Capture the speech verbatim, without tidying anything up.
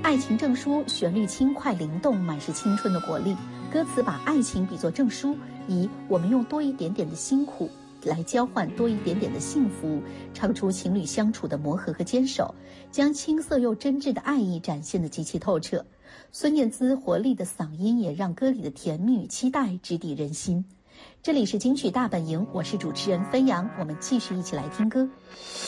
爱情证书旋律轻快灵动，满是青春的活力。歌词把爱情比作证书，以我们用多一点点的辛苦来交换多一点点的幸福，唱出情侣相处的磨合和坚守，将青涩又真挚的爱意展现得极其透彻。孙燕姿活力的嗓音也让歌里的甜蜜与期待直抵人心。这里是金曲大本营，我是主持人飞扬，我们继续一起来听歌。